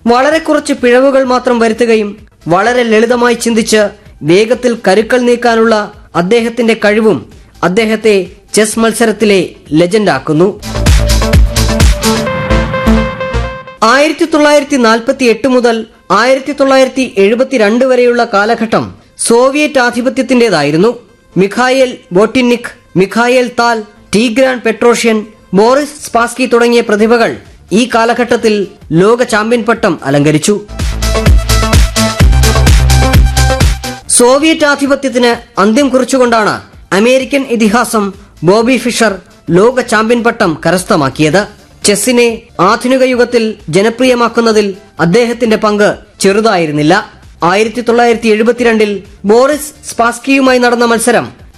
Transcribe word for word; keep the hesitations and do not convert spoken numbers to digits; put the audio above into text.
വളരെ കുറച്ച് പിഴവുകൾ മാത്രം വരുത്തുകയും വളരെ ലളിതമായി ചിന്തിച്ച് വേഗത്തിൽ കരുക്കൾ നീക്കാനുള്ള അദ്ദേഹത്തിന്റെ കഴിവും അദ്ദേഹത്തെ ചെസ് മത്സരത്തിലെ ലെജൻഡാക്കുന്നു. ആയിരത്തി തൊള്ളായിരത്തി നാൽപ്പത്തി എട്ട് മുതൽ ആയിരത്തി തൊള്ളായിരത്തി എഴുപത്തിരണ്ട് വരെയുള്ള കാലഘട്ടം സോവിയറ്റ് ആധിപത്യത്തിന്റേതായിരുന്നു. മിഖായേൽ ബോട്ടിന്നിക്, മിഖായേൽ താൽ, ടീഗ്രാൻ പെട്രോഷ്യൻ, ബോറിസ് സ്പാസ്കി തുടങ്ങിയ പ്രതിഭകൾ ഈ കാലഘട്ടത്തിൽ ലോക ചാമ്പ്യൻ പട്ടം അലങ്കരിച്ചു. സോവിയറ്റ് ആധിപത്യത്തിന് അന്ത്യം കുറിച്ചുകൊണ്ടാണ് അമേരിക്കൻ ഇതിഹാസം ബോബി ഫിഷർ ലോക ചാമ്പ്യൻ പട്ടം കരസ്ഥമാക്കിയത്. ചെസ്സിനെ ആധുനിക യുഗത്തിൽ ജനപ്രിയമാക്കുന്നതിൽ അദ്ദേഹത്തിന്റെ പങ്ക് ചെറുതായിരുന്നില്ല. ആയിരത്തി തൊള്ളായിരത്തി എഴുപത്തിരണ്ടിൽ ബോറിസ് സ്പാസ്കിയുമായി നടന്ന മത്സരം